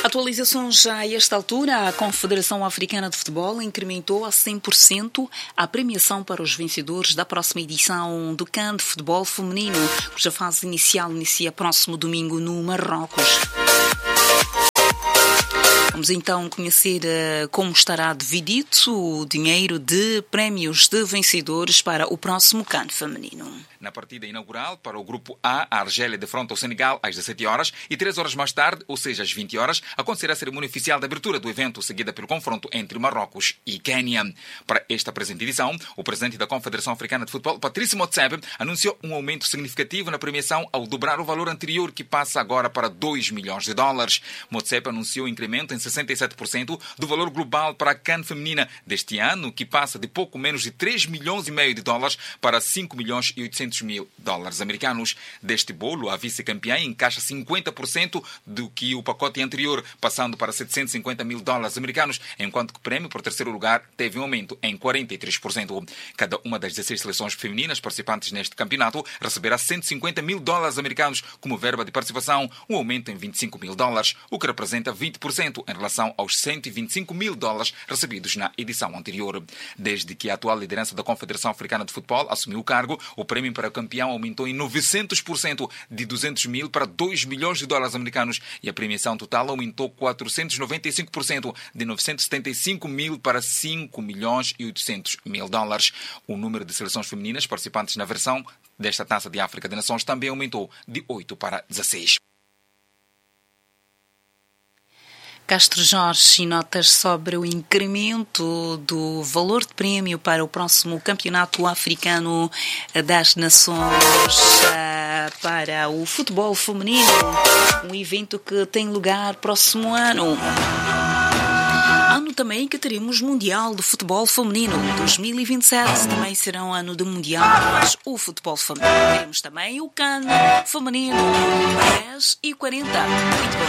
Atualizações já a esta altura. A Confederação Africana de Futebol incrementou a 100% a premiação para os vencedores da próxima edição do CAN de Futebol Feminino, cuja fase inicial inicia próximo domingo no Marrocos. Vamos então conhecer como estará dividido o dinheiro de prémios de vencedores para o próximo CAN feminino. Na partida inaugural, para o Grupo A, a Argélia defronta o Senegal às 17 horas e 3 horas mais tarde, ou seja, às 20 horas, acontecerá a cerimônia oficial de abertura do evento, seguida pelo confronto entre Marrocos e Quênia. Para esta presente edição, o presidente da Confederação Africana de Futebol, Patrice Motsepe, anunciou um aumento significativo na premiação ao dobrar o valor anterior, que passa agora para $2 milhões. Motsepe anunciou um incremento em 67% do valor global para a CAN feminina deste ano, que passa de pouco menos de $3,5 milhões para $5,8 milhões americanos. Deste bolo, a vice-campeã encaixa 50% do que o pacote anterior, passando para $750 mil americanos, enquanto que o prêmio por terceiro lugar teve um aumento em 43%. Cada uma das 16 seleções femininas participantes neste campeonato receberá $150 mil americanos como verba de participação, um aumento em $25 mil, o que representa 20% em relação aos $125 mil recebidos na edição anterior. Desde que a atual liderança da Confederação Africana de Futebol assumiu o cargo, o prêmio para o campeão aumentou em 900%, de $200 mil para $2 milhões americanos, e a premiação total aumentou 495%, de $975 mil para $5,8 milhões. O número de seleções femininas participantes na versão desta Taça de África de Nações também aumentou de 8 para 16. Castro Jorge, e notas sobre o incremento do valor de prémio para o próximo Campeonato Africano das Nações para o futebol feminino, um evento que tem lugar próximo ano. Ano também que teremos Mundial de Futebol Feminino. 2027 também será um ano de Mundial para o futebol feminino. Teremos também o CAN feminino 10h40.